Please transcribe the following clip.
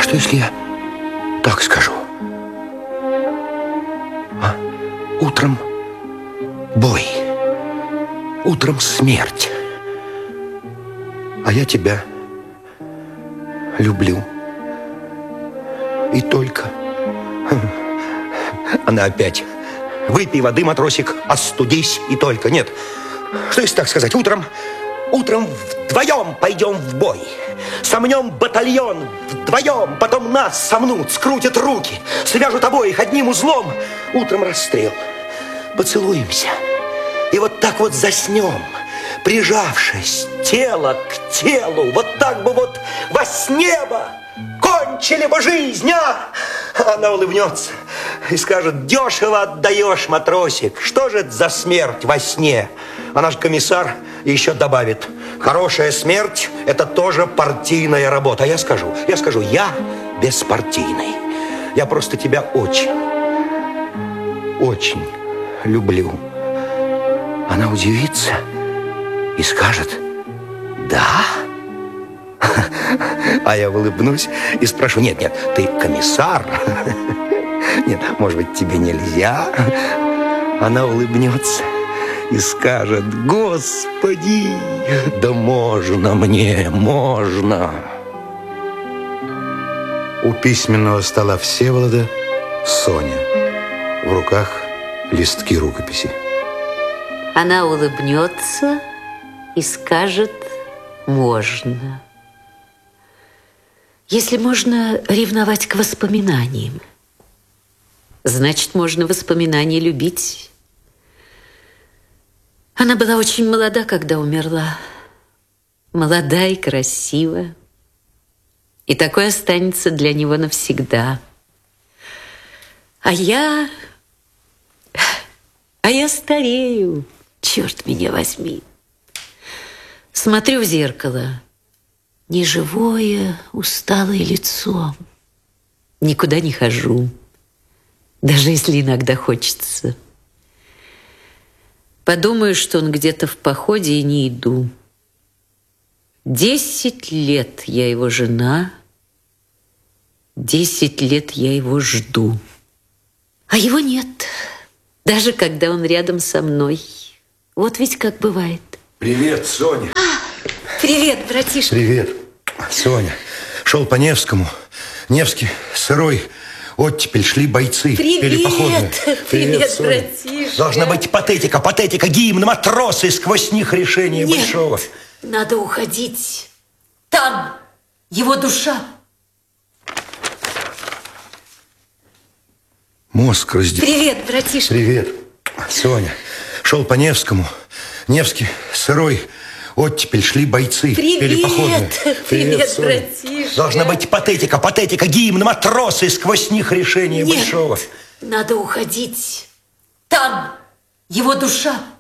что если я так скажу? А? Утром бой, утром смерть, а я тебя люблю. И только... Она опять: выпей воды, матросик, остудись, и только. Нет, что если так сказать? Утром вдвоем пойдем в бой. Сомнем батальон вдвоем, потом нас сомнут, скрутят руки, свяжут обоих одним узлом. Утром расстрел. Поцелуемся. И вот так вот заснем, прижавшись тело к телу. Вот так бы вот во сне бы кончили бы жизнь, а? Она улыбнется и скажет: дешево отдаешь, матросик. Что же это за смерть во сне? Она же комиссар, и еще добавит: хорошая смерть – это тоже партийная работа. А я скажу, я беспартийный. Я просто тебя очень люблю. Она удивится и скажет: да? А я улыбнусь и спрошу: нет, ты комиссар. Нет, может быть, тебе нельзя? Она улыбнется и скажет: господи, да можно мне, можно. У письменного стола Всеволода Соня. В руках листки рукописи. Она улыбнется и скажет: можно. Если можно ревновать к воспоминаниям, значит, можно воспоминания любить. Она была очень молода, когда умерла. Молода и красива. И такое останется для него навсегда. А я старею, черт меня возьми. Смотрю в зеркало. Неживое, усталое лицо. Никуда не хожу, даже если иногда хочется. Подумаю, что он где-то в походе, и не иду. 10 лет я его жена, 10 лет я его жду. А его нет, даже когда он рядом со мной. Вот ведь как бывает. Привет, Соня. Привет, братишка. Привет, Соня. Шел по Невскому. Невский сырой. Оттепель, шли бойцы. Пели походные. Привет, Соня. братишка. Должна быть патетика, гимн, матросы, сквозь них решение Нет, большого. Надо уходить. Там его душа. Мозг раздел. Привет, братишка. Привет, Соня. Шел по Невскому. Невский сырой. Оттепель, шли бойцы. Пели походные. Привет, Соня. братишка. Должна быть патетика, гимн, матросы, сквозь них решение Нет, большого. надо уходить. Там его душа.